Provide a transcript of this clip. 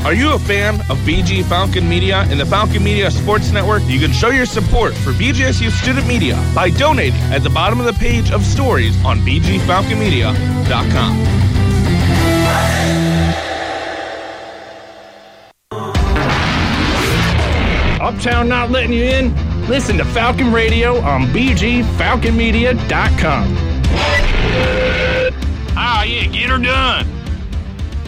Are you a fan of BG Falcon Media and the Falcon Media Sports Network? You can show your support for BGSU Student Media by donating at the bottom of the page of stories on bgfalconmedia.com. Uptown not letting you in? Listen to Falcon Radio on bgfalconmedia.com. Ah, yeah, get her done.